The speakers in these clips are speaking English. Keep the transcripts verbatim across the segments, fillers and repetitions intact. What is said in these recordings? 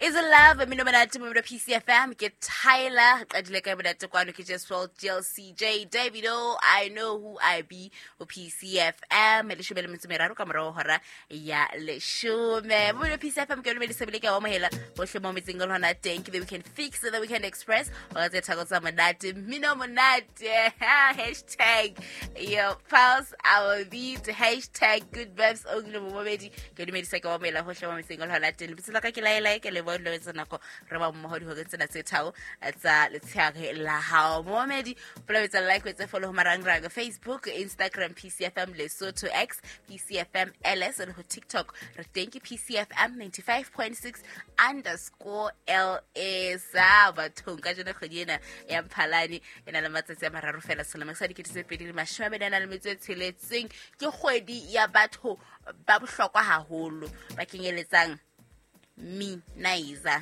Is a love, I mean, I'm going to P C F M, get Tyler, I like I'm going to just well, G L C J, David, oh, I know who I be, or P C F M, and the show elements of Meraro Camaro, ya, le show me, we're P C F M, going to be the Sabilica, Omahela, what's your mom is single on that tank that we can fix so that we can express, or the tag of some of that, minimum that, hashtag, your pulse, our beat, hashtag, good vibes, only already, going to make the second Omela, what's your mom is single on that, and it's like I like, and lo etsa nako re ba mo hodi ho ke tsena tse thao tsa letshega la hao Mohamedi follow it like with follow marang-rang Facebook, Instagram P C F M Lesotho X, P C F M L S and TikTok re thank you P C F M ninety-five point six underscore L S ba thonka jena kgediena ya Mphalane ena le matsatsi a mararo fela selemo sa dikete tse pedi le mashome a le metso e tsheletseng ke kgwedi ya batho ba bohlokwa haholo ba kenyeletsang me naiza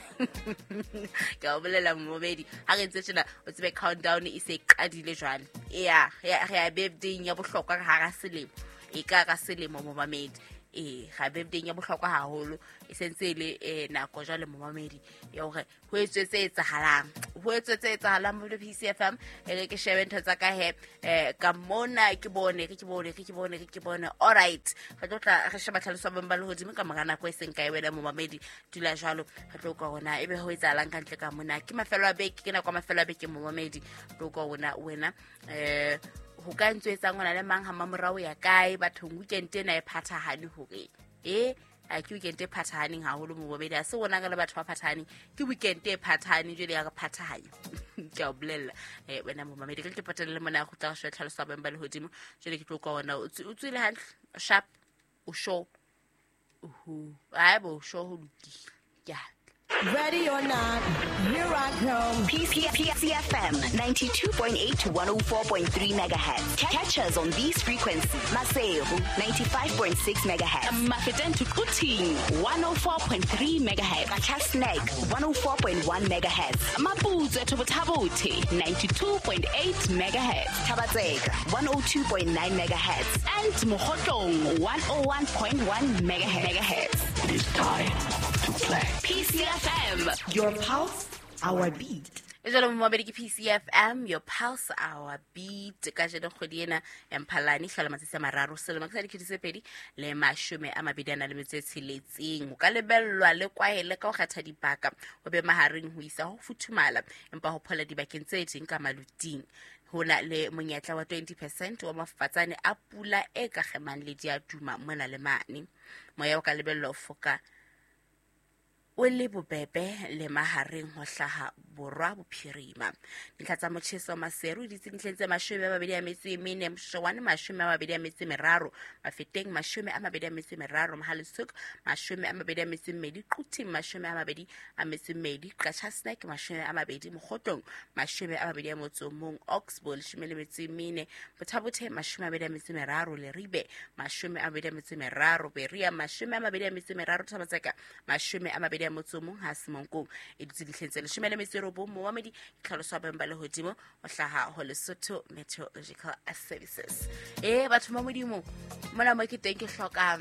ke a bolela Mohamedi ha re ntse tsena o tsebe countdown e se qadile jwale ya ya birthday ya bohlokwa ha ga selemo e ka ga selemo Mohamedi eh ga birthday ya bohlokwa haholo e sentse le nako jwale Mohamedi ya hore ho etswe tse etsahalang ho etswe tse etsahalang mo P C F M e ke shebe ntho tsa ka he eh ka mona ke bone ke ke bone ke ke bone ke ke bone all right ga tla re sheba tlhaloso ba mbalo hodimo ka magana ko eseng kae wena Mohamedi dula jwalo ga tlo ka ona ebe ho etsahalang ka ntle ka mona ke mafelo a beke ke na kwa mafelo a beke Mohamedi tlo ka ona wena eh ho ka ntsetsa ngwana le mang ha mamorao ya kae bathong weekend ena e phathahane hore eh a ke weekend e phathahane haholo Mohamedi a se bona ka le batho ba phathahane ke weekend e phathahane jwale ya ka phathahane ke a bolela eh wena Mohamedi ke ke patelle mona go tla go tlhalosa ba mbale hodimo jwale ke tlo ka ona o tswile hantle sharp o show uhu ai bo show ho lokile ya Ready or not, here I come. P C F M ninety-two point eight to one oh four point three megahertz. Catch us on these frequencies. Maseo ninety-five point six megahertz. Mafeten to Kuting one oh four point three megahertz. Kachasnek one oh four point one megahertz. Maputo to Botabote ninety-two point eight megahertz. Tabatsega one oh two point nine megahertz. And Mohotong one oh one point one megahertz. It is time to play. P C F M, Your pulse, our beat. Ejalo Mohamedi ke P C F M, your pulse, our beat. Ka jeno khodiena ya Mphalane hlola matsatsi a mararo selemo ka dikete tse pedi le mashome a mabedi a na le metso e tsheletseng o ka lebellwa le kwaele ka ho kgatha dipaka o be mahareng ho isa ho futhumala empa ho phola dibakeng tse ding ka maluting hona le monyetla wa twenty percent wa mafatsane a pula e ka gemang le dia duma mona le mane moya o ka lebellwa o foka o le bobebe le mahareng ho hlaha borwa bophirima dintlha tsa motjheso maseru di tsintletse mashome a mabedi a metso e mene mshowane mashome a mabedi a metso e meraro mafeteng mashome a mabedi a metso e meraro Mahalisuk mashome a mabedi a metso e mmedi Quting mashome a mabedi a metso e mmedi Kachasnek mashome a mabedi Mokgotlong mashome a mabedi a motso mong Oxbow leshome le metso e mene Botabothe mashome a mabedi a metso e meraro le Ribe mashome a mabedi a metso e meraro Beria mashome a mabedi a metso e meraro Thabatseka mashome a mabedi a motso mong ha Simonkong e ditse dihlentse leshome le metso bo Mohamedi tlhaloso ba mbale hodimo o hlaha ho Lesotho Meteorological Services eh batho ba modimo mona mo ke teng ke hloka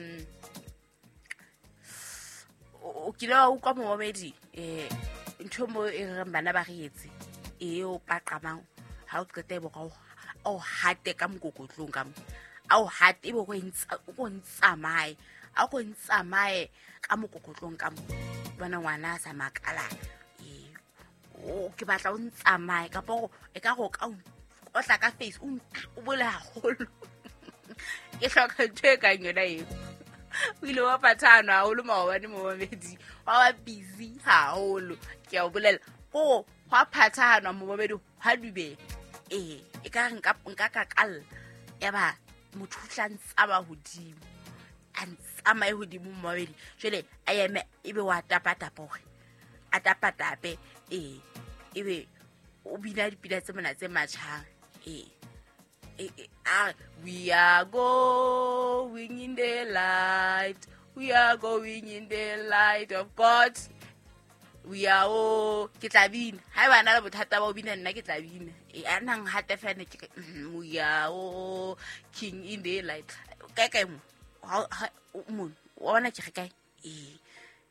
o kila o kwa Mohamedi eh ntho mo e re bana ba re etse e o paqamang ha o qete bo ka o hate ka mokokotlong ka a o hate bo go ntsa go ntsamae a go ntsamae ka mokokotlong ka bana ngwana sa makala o ke batla o ntsamae ka po e ka go ka o tla ka face o bole haholo e hloka ntwe ka nyona e o ile wa pathana haholo maobane Mohamedi wa ba busy haholo ke a bolela go wa pathana Mohamedi ha dube eh e ka nka nka ka kal ya ba motho tlantsa ba hodimo antsama e hodimo Mohamedi jele ayeme ibe wa tapata poge atapatape eh ebe o bina dipina tse mona tse matjhang eh ah we are going in the light we are going in the light of God we are oh ke tla bina ha bana le bothata ba o bina nna ke tla bina e anang hate fane ke we are oh king in the light ka ka mo mo wa bona ke kae eh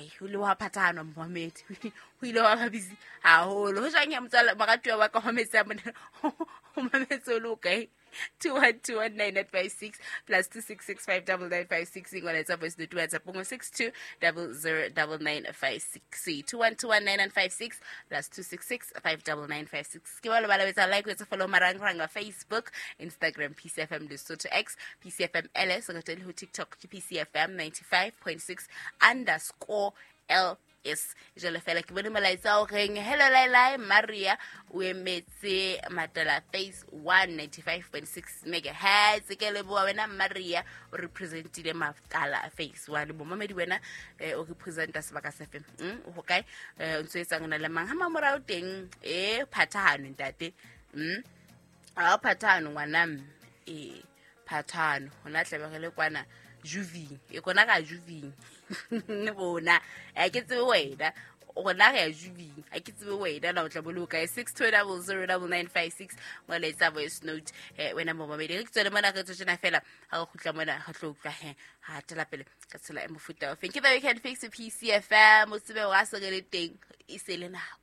hey o le wa phathana Mohammed o ile wa busy ha holo ho jang ya motsala magatwa wa ka hometsa mona o mametso lo okay two one two one nine eight five six plus two six six five nine nine five six ingwa letsa voice note WhatsApp ngo six two zero zero nine nine five six two one two one nine nine five six plus two six six five nine nine five six ke ba le bala betsa like wetsa follow marang-rang wa Facebook, Instagram P C F M Lesotho X, P C F M L S go tele ho TikTok ke P C F M ninety-five point six underscore L S jole fela ke bone molaetsa o reng hello Laila Maria o emetse Matala Phase one ninety-five point six megahertz ke le bua wena Maria o representile Matala Phase one bo mamedi wena o representa sebaka se fem mm o kae o ntse etsa ngona le mang ha mamora o teng e phathano ntate mm a phathano ngwana e phathano hona tlebegele kwana Juving e kona ka Juving ne bona a ke tsebe wena o na ga Juving a ke tsebe wena na o tla boloka six two zero zero nine nine five six wa letsa voice note eh wena mo mamedi ke tsone mona ka tsena fela ha go khutla mona ga tlo utlwa he ha tela pele ka tsela e mofuta o feng ke ba we can fix P C F M o tsebe wa se gele teng e se le nako.